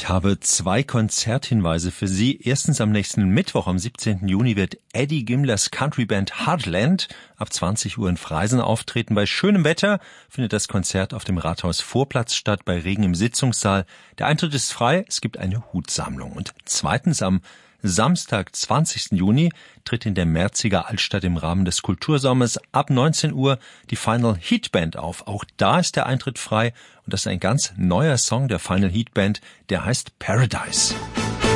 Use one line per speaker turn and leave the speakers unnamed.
Ich habe 2 Konzerthinweise für Sie. Erstens am nächsten Mittwoch, am 17. Juni, wird Eddie Gimlers Countryband Heartland ab 20 Uhr in Freisen auftreten. Bei schönem Wetter findet das Konzert auf dem Rathausvorplatz statt, bei Regen im Sitzungssaal. Der Eintritt ist frei, es gibt eine Hutsammlung. Und zweitens am Samstag, 20. Juni, tritt in der Merziger Altstadt im Rahmen des Kultursommers ab 19 Uhr die Final Heat Band auf. Auch da ist der Eintritt frei und das ist ein ganz neuer Song der Final Heat Band, der heißt Paradise.